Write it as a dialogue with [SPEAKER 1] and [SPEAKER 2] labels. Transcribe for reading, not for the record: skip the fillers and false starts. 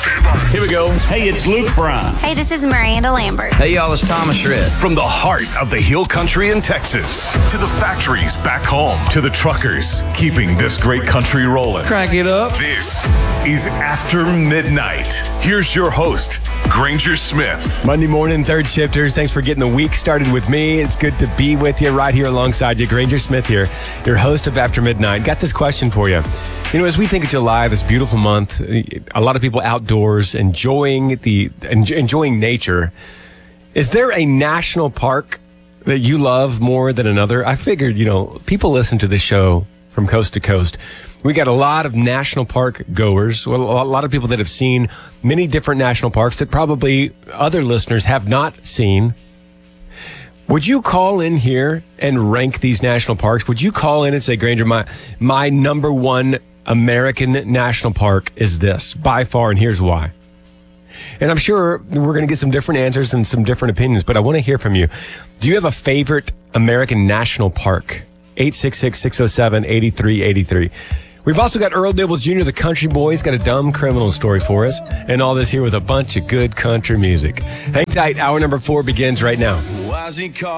[SPEAKER 1] Here we go. Hey, it's Luke Brown.
[SPEAKER 2] Hey, this is Miranda Lambert.
[SPEAKER 3] Hey, y'all, it's Thomas Shred.
[SPEAKER 4] From the heart of the Hill Country in Texas to the factories back home to the truckers keeping this great country rolling.
[SPEAKER 5] Crank it up.
[SPEAKER 4] This is After Midnight. Here's your host, Granger Smith.
[SPEAKER 6] Monday morning, third shifters. Thanks for getting the week started with me. It's good to be with you right here alongside you. Granger Smith here, your host of After Midnight. Got this question for you. You know, as we think of July, this beautiful month, a lot of people outdoors enjoying nature. Is there a national park that you love more than another? I figured, people listen to this show from coast to coast. We got a lot of national park goers, well, a lot of people that have seen many different national parks that probably other listeners have not seen. Would you call in here and rank these national parks? Would you call in and say, Granger, my number one American national park is this by far, and here's why? And I'm sure we're going to get some different answers and some different opinions, but I want to hear from you. Do you have a favorite American national park? 866-607-8383. We've also got Earl Dibble Jr., the country boy. He's got a dumb criminal story for us, and all this here with a bunch of good country music. Hang tight. Hour number 4 begins right now.